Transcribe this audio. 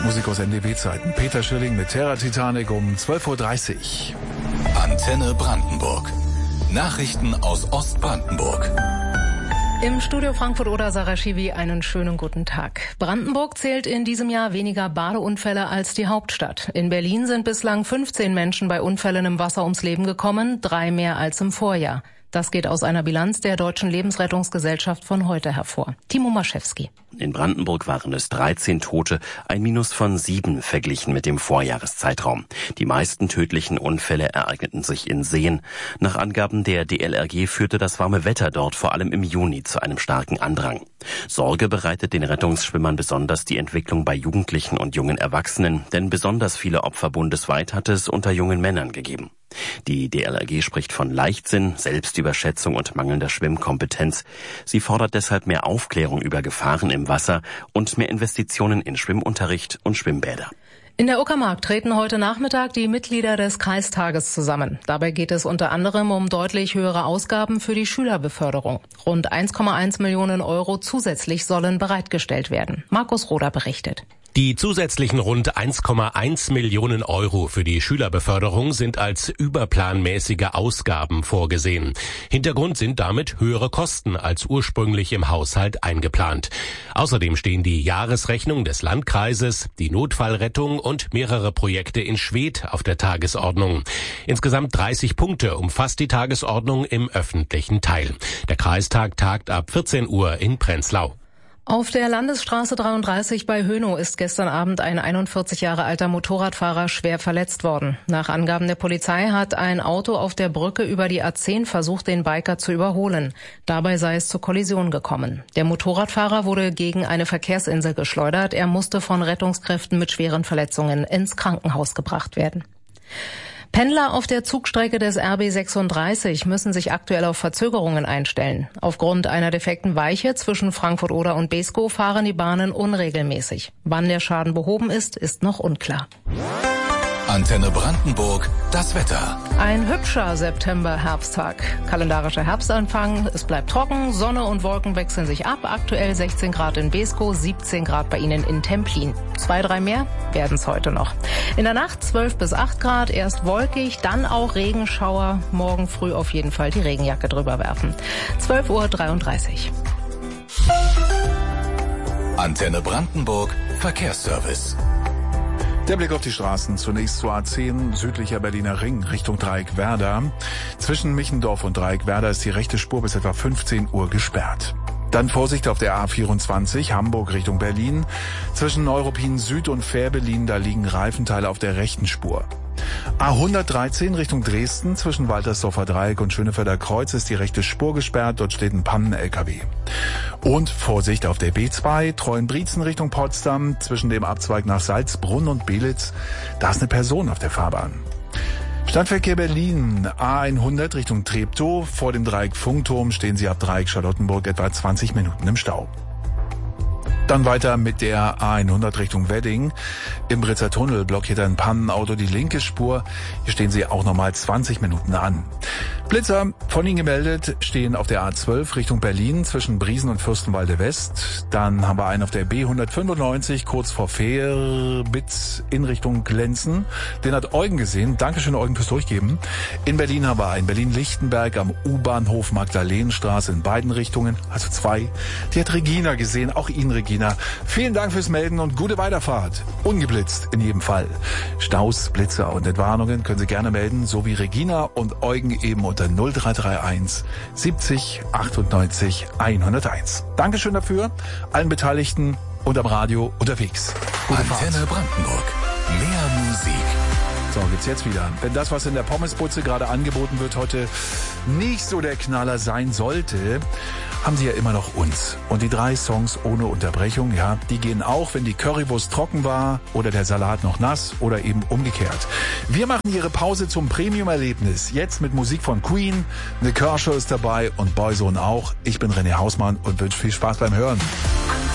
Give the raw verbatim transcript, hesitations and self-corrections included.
Musik aus N D W-Zeiten. Peter Schilling mit Terra Titanic um zwölf Uhr dreißig. Antenne Brandenburg. Nachrichten aus Ostbrandenburg. Im Studio Frankfurt-Oder Sarah Schiwi, einen schönen guten Tag. Brandenburg zählt in diesem Jahr weniger Badeunfälle als die Hauptstadt. In Berlin sind bislang fünfzehn Menschen bei Unfällen im Wasser ums Leben gekommen, drei mehr als im Vorjahr. Das geht aus einer Bilanz der Deutschen Lebensrettungsgesellschaft von heute hervor. Timo Maschewski. In Brandenburg waren es dreizehn Tote, ein Minus von sieben verglichen mit dem Vorjahreszeitraum. Die meisten tödlichen Unfälle ereigneten sich in Seen. Nach Angaben der D L R G führte das warme Wetter dort vor allem im Juni zu einem starken Andrang. Sorge bereitet den Rettungsschwimmern besonders die Entwicklung bei Jugendlichen und jungen Erwachsenen, denn besonders viele Opfer bundesweit hat es unter jungen Männern gegeben. Die D L R G spricht von Leichtsinn, Selbstüberschätzung und mangelnder Schwimmkompetenz. Sie fordert deshalb mehr Aufklärung über Gefahren im Wasser und mehr Investitionen in Schwimmunterricht und Schwimmbäder. In der Uckermark treten heute Nachmittag die Mitglieder des Kreistages zusammen. Dabei geht es unter anderem um deutlich höhere Ausgaben für die Schülerbeförderung. Rund eins Komma eins Millionen Euro zusätzlich sollen bereitgestellt werden. Markus Roder berichtet. Die zusätzlichen rund eins Komma eins Millionen Euro für die Schülerbeförderung sind als überplanmäßige Ausgaben vorgesehen. Hintergrund sind damit höhere Kosten als ursprünglich im Haushalt eingeplant. Außerdem stehen die Jahresrechnung des Landkreises, die Notfallrettung und mehrere Projekte in Schwedt auf der Tagesordnung. Insgesamt dreißig Punkte umfasst die Tagesordnung im öffentlichen Teil. Der Kreistag tagt ab vierzehn Uhr in Prenzlau. Auf der Landesstraße dreiunddreißig bei Hönow ist gestern Abend ein einundvierzig Jahre alter Motorradfahrer schwer verletzt worden. Nach Angaben der Polizei hat ein Auto auf der Brücke über die A zehn versucht, den Biker zu überholen. Dabei sei es zur Kollision gekommen. Der Motorradfahrer wurde gegen eine Verkehrsinsel geschleudert. Er musste von Rettungskräften mit schweren Verletzungen ins Krankenhaus gebracht werden. Pendler auf der Zugstrecke des R B sechsunddreißig müssen sich aktuell auf Verzögerungen einstellen. Aufgrund einer defekten Weiche zwischen Frankfurt-Oder und Beeskow fahren die Bahnen unregelmäßig. Wann der Schaden behoben ist, ist noch unklar. Antenne Brandenburg, das Wetter. Ein hübscher September-Herbsttag. Kalendarischer Herbstanfang. Es bleibt trocken, Sonne und Wolken wechseln sich ab. Aktuell sechzehn Grad in Beeskow, siebzehn Grad bei Ihnen in Templin. Zwei, drei mehr werden es heute noch. In der Nacht zwölf bis acht Grad, erst wolkig, dann auch Regenschauer. Morgen früh auf jeden Fall die Regenjacke drüber werfen. zwölf Uhr dreiunddreißig. Antenne Brandenburg, Verkehrsservice. Der Blick auf die Straßen. Zunächst zur A zehn, südlicher Berliner Ring, Richtung Dreieckwerder. Zwischen Michendorf und Dreieckwerder ist die rechte Spur bis etwa fünfzehn Uhr gesperrt. Dann Vorsicht auf der A vierundzwanzig, Hamburg Richtung Berlin. Zwischen Neuruppin Süd und Fährberlin, da liegen Reifenteile auf der rechten Spur. A hundertdreizehn Richtung Dresden, zwischen Waltersdorfer Dreieck und Schönefelder Kreuz ist die rechte Spur gesperrt, dort steht ein Pannen-L K W. Und Vorsicht auf der B zwei, Treuenbrietzen Richtung Potsdam, zwischen dem Abzweig nach Salzbrunn und Belitz, da ist eine Person auf der Fahrbahn. Stadtverkehr Berlin, A hundert Richtung Treptow, vor dem Dreieck Funkturm stehen Sie ab Dreieck Charlottenburg etwa zwanzig Minuten im Stau. Dann weiter mit der A hundert Richtung Wedding. Im Britzer Tunnel blockiert ein Pannenauto die linke Spur. Hier stehen Sie auch nochmal zwanzig Minuten an. Blitzer, von Ihnen gemeldet, stehen auf der A zwölf Richtung Berlin zwischen Briesen und Fürstenwalde West. Dann haben wir einen auf der B hundertfünfundneunzig kurz vor Fehrbitz in Richtung Lenzen. Den hat Eugen gesehen. Dankeschön, Eugen, fürs Durchgeben. In Berlin haben wir einen Berlin-Lichtenberg am U-Bahnhof Magdalenenstraße in beiden Richtungen, also zwei. Die hat Regina gesehen, auch Ihnen, Regina. Vielen Dank fürs Melden und gute Weiterfahrt. Ungeblitzt in jedem Fall. Staus, Blitze und Entwarnungen können Sie gerne melden, so wie Regina und Eugen eben unter null drei drei eins siebzig achtundneunzig hunderteins. Dankeschön dafür, allen Beteiligten und am Radio unterwegs. Gute Antenne Fahrt. Brandenburg. Mehr Musik. So, geht's jetzt wieder. Wenn das, was in der Pommesbutze gerade angeboten wird, heute nicht so der Knaller sein sollte, haben Sie ja immer noch uns. Und die drei Songs ohne Unterbrechung, ja, die gehen auch, wenn die Currywurst trocken war oder der Salat noch nass oder eben umgekehrt. Wir machen Ihre Pause zum Premium-Erlebnis. Jetzt mit Musik von Queen, eine Kershaw ist dabei und Boyzone auch. Ich bin René Hausmann und wünsche viel Spaß beim Hören.